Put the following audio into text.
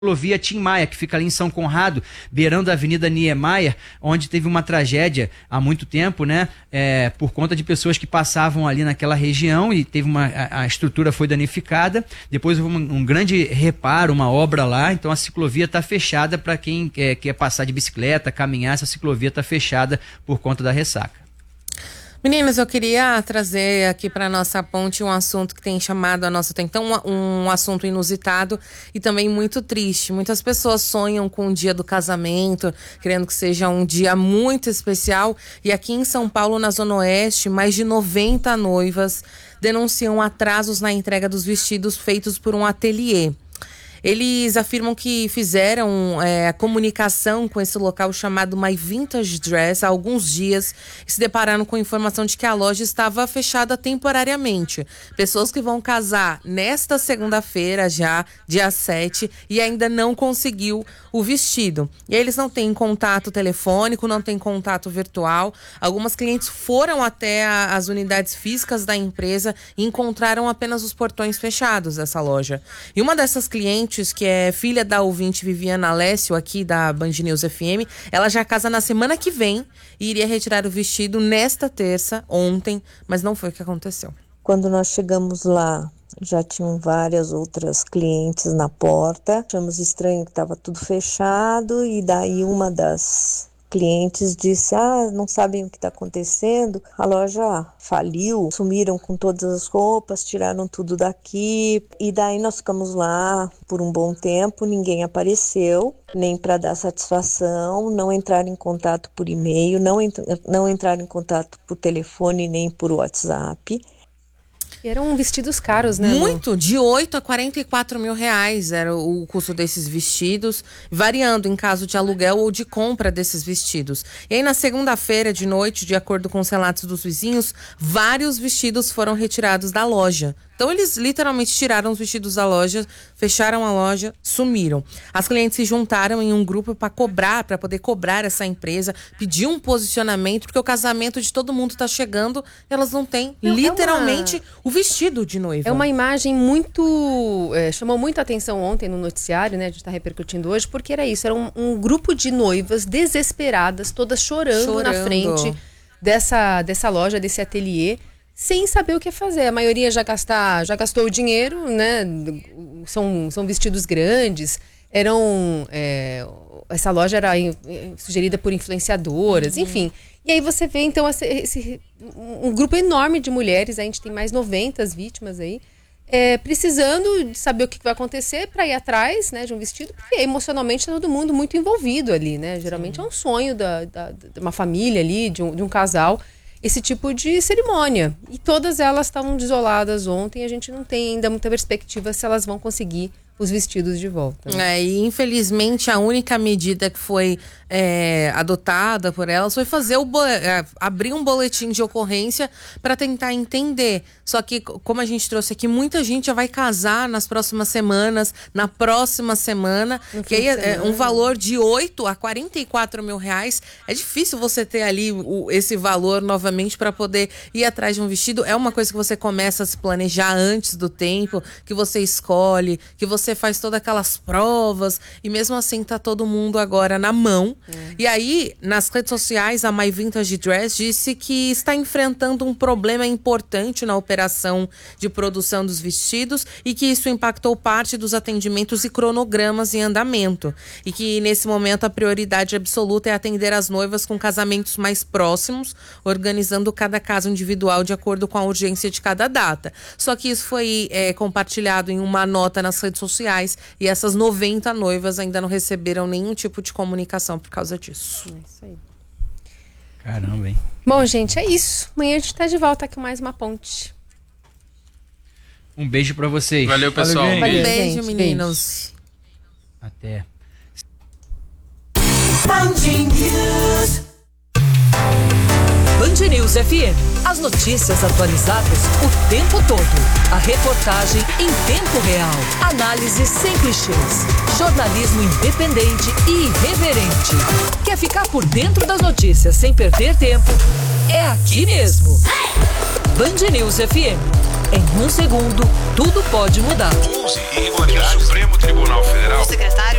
ciclovia Tim Maia, que fica ali em São Conrado, beirando a Avenida Niemeyer, onde teve uma tragédia há muito tempo, né? Por conta de pessoas que passavam ali naquela região e teve a estrutura foi danificada. Depois houve um grande reparo, uma obra lá, então a ciclovia está fechada para quem quer passar de bicicleta, caminhar. Essa ciclovia está fechada por conta da ressaca. Meninas, eu queria trazer aqui para nossa ponte um assunto que tem chamado a nossa atenção, um assunto inusitado e também muito triste. Muitas pessoas sonham com o dia do casamento, querendo que seja um dia muito especial. E aqui em São Paulo, na Zona Oeste, mais de 90 noivas denunciam atrasos na entrega dos vestidos feitos por um ateliê. Eles afirmam que fizeram a comunicação com esse local chamado My Vintage Dress há alguns dias e se depararam com a informação de que a loja estava fechada temporariamente. Pessoas que vão casar nesta segunda-feira já, dia 7, e ainda não conseguiu o vestido. E aí eles não têm contato telefônico, não têm contato virtual. Algumas clientes foram até as unidades físicas da empresa e encontraram apenas os portões fechados dessa loja. E uma dessas clientes, que é filha da ouvinte Viviana Alessio, aqui da Band News FM, ela já casa na semana que vem e iria retirar o vestido nesta terça, ontem, mas não foi o que aconteceu. Quando nós chegamos lá, já tinham várias outras clientes na porta. Achamos estranho que estava tudo fechado e daí uma das clientes disse, não sabem o que está acontecendo, a loja faliu, sumiram com todas as roupas, tiraram tudo daqui, e daí nós ficamos lá por um bom tempo, ninguém apareceu, nem para dar satisfação, não entraram em contato por e-mail, não entraram em contato por telefone nem por WhatsApp. E eram vestidos caros, né? Muito, de 8 a 44 mil reais era o custo desses vestidos, variando em caso de aluguel ou de compra desses vestidos. E aí na segunda-feira de noite, de acordo com os relatos dos vizinhos, vários vestidos foram retirados da loja. Então eles literalmente tiraram os vestidos da loja, fecharam a loja, sumiram. As clientes se juntaram em um grupo para poder cobrar essa empresa, pedir um posicionamento, porque o casamento de todo mundo está chegando, elas não têm literalmente o vestido de noiva. É uma imagem muito... chamou muita atenção ontem no noticiário, né? A gente está repercutindo hoje, porque era isso, era um grupo de noivas desesperadas, todas chorando na frente dessa loja, desse ateliê, sem saber o que fazer. A maioria já gastou o dinheiro, né? São vestidos grandes. Essa loja era sugerida por influenciadoras, enfim. E aí você vê, então, um grupo enorme de mulheres, a gente tem mais 90 vítimas aí, precisando de saber o que vai acontecer para ir atrás, né, de um vestido, porque emocionalmente tá todo mundo muito envolvido ali, né? Geralmente é um sonho de uma família ali, de um casal, esse tipo de cerimônia. E todas elas estavam desoladas ontem, a gente não tem ainda muita perspectiva se elas vão conseguir os vestidos de volta. E infelizmente a única medida que foi adotada por elas foi fazer abrir um boletim de ocorrência para tentar entender. Só que, como a gente trouxe aqui, muita gente já vai casar nas próximas semanas, na próxima semana, que aí é um valor de 8 a 44 mil reais. É difícil você ter ali esse valor novamente para poder ir atrás de um vestido. É uma coisa que você começa a se planejar antes do tempo, que você escolhe, que você faz todas aquelas provas, e mesmo assim tá todo mundo agora na mão. E aí, nas redes sociais, a My Vintage Dress disse que está enfrentando um problema importante na operação de produção dos vestidos e que isso impactou parte dos atendimentos e cronogramas em andamento. E que, nesse momento, a prioridade absoluta é atender as noivas com casamentos mais próximos, organizando cada caso individual de acordo com a urgência de cada data. Só que isso foi compartilhado em uma nota nas redes sociais e essas 90 noivas ainda não receberam nenhum tipo de comunicação por causa disso. É isso aí. Caramba, hein? Bom, gente, é isso. Amanhã a gente tá de volta com mais uma ponte. Um beijo pra vocês. Valeu, pessoal. Valeu, Beijo, gente. meninos. Até. Band News FM. As notícias atualizadas o tempo todo. A reportagem em tempo real. Análise sem clichês. Jornalismo independente e irreverente. Quer ficar por dentro das notícias sem perder tempo? É aqui mesmo. Band News FM. Em um segundo, tudo pode mudar. 11 irregularidades. O Supremo Tribunal Federal. O secretário